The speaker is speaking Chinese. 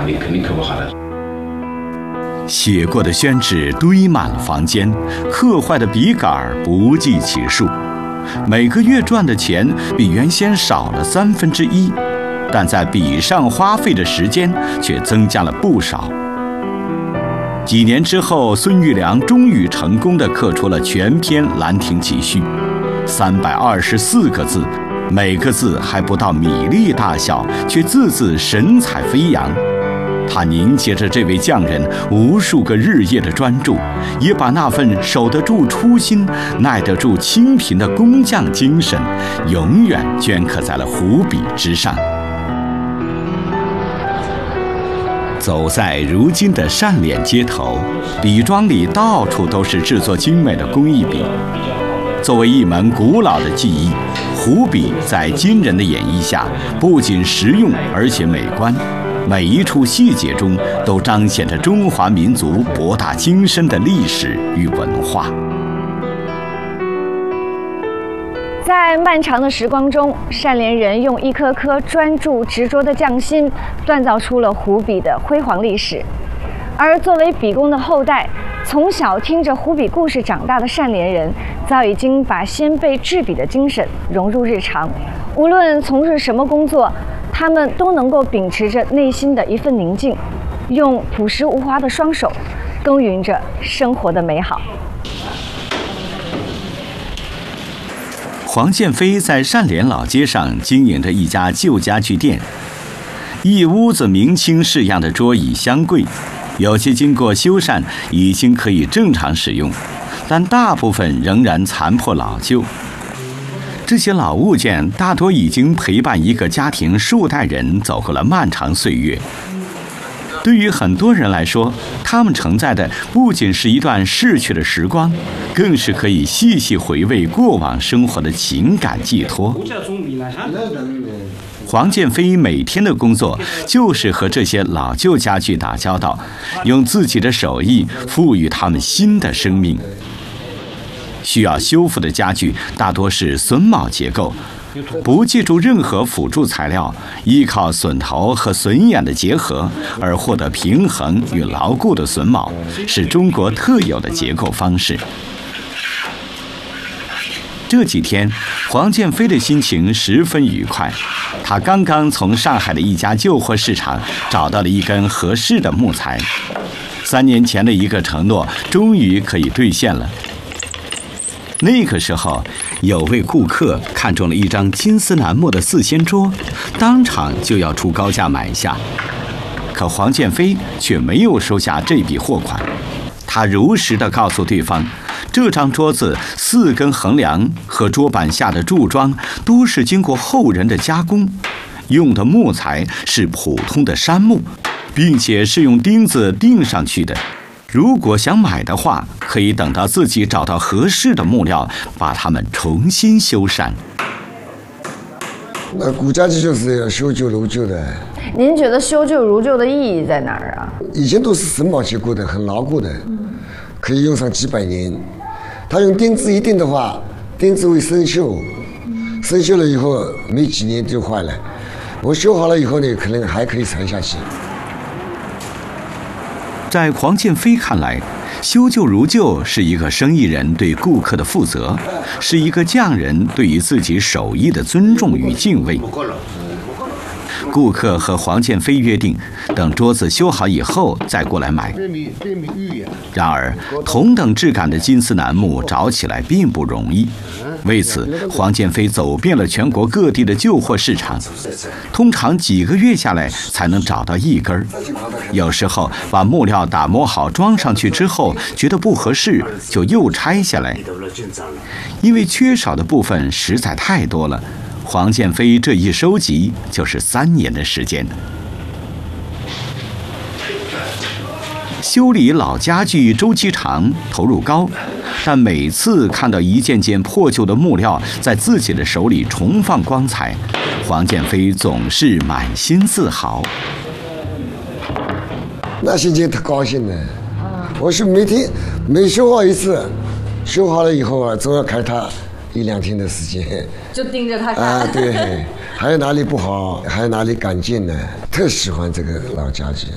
你肯定刻不好的。 写过的宣纸堆满了房间，刻坏的笔杆不计其数。每个月赚的钱比原先少了1/3，但在笔上花费的时间却增加了不少。几年之后，孙玉良终于成功地刻出了全篇《兰亭集序》，324个字，每个字还不到米粒大小，却字字神采飞扬。他凝结着这位匠人无数个日夜的专注，也把那份守得住初心、耐得住清贫的工匠精神，永远镌刻在了湖笔之上。走在如今的单脸街头，笔庄里到处都是制作精美的工艺笔。作为一门古老的技艺，湖笔在今人的演绎下，不仅实用而且美观。每一处细节中都彰显着中华民族博大精深的历史与文化。 在漫长的时光中，单连人用一颗颗专注执着的匠心，锻造出了湖笔的辉煌历史。而作为笔工的后代，从小听着湖笔故事长大的单连人，早已经把先辈制笔的精神融入日常。无论从事什么工作，他们都能够秉持着内心的一份宁静，用朴实无华的双手，耕耘着生活的美好。 黄建飞在单连老街上经营着一家旧家具店，一屋子明清式样的桌椅箱柜，有些经过修缮，已经可以正常使用，但大部分仍然残破老旧。这些老物件大多已经陪伴一个家庭数代人走过了漫长岁月。对于很多人来说，他们承载的不仅是一段逝去的时光，更是可以细细回味过往生活的情感寄托。黄建飞每天的工作就是和这些老旧家具打交道，用自己的手艺赋予它们新的生命。需要修复的家具大多是榫卯结构，不借助任何辅助材料，依靠榫头和榫眼的结合而获得平衡与牢固的榫卯，是中国特有的结构方式。这几天，黄建飞的心情十分愉快。他刚刚从上海的一家旧货市场找到了一根合适的木材。3年前的一个承诺，终于可以兑现了。那个时候，有位顾客看中了一张金丝楠木的4仙桌，当场就要出高价买下。可黄建飞却没有收下这笔货款，他如实地告诉对方，这张桌子4根横梁和桌板下的柱桩都是经过后人的加工，用的木材是普通的杉木，并且是用钉子钉上去的。如果想买的话，可以等到自己找到合适的木料，把它们重新修缮。 那古家具就是要修旧如旧的。 您觉得修旧如旧的意义在哪儿啊？ 以前都是榫卯结构的，很牢固的，可以用上几百年。他用钉子一钉的话，钉子会生锈，生锈了以后没几年就坏了。我修好了以后呢，可能还可以传下去。 在黄建飞看来，修旧如旧是一个生意人对顾客的负责，是一个匠人对于自己手艺的尊重与敬畏。顾客和黄建飞约定，等桌子修好以后再过来买。然而，同等质感的金丝楠木找起来并不容易。为此，黄建飞走遍了全国各地的旧货市场，通常几个月下来才能找到一根。有时候把木料打磨好装上去之后，觉得不合适，就又拆下来。因为缺少的部分实在太多了，黄建飞这一收集就是3年的时间。修理老家具周期长，投入高，但每次看到一件件破旧的木料在自己的手里重放光彩，黄建飞总是满心自豪。 那心情特高兴的。我是每修好一次，修好了以后啊，总要开它1-2天的时间， 就盯着它看啊，对，还有哪里不好，还有哪里改进呢？特喜欢这个老家具。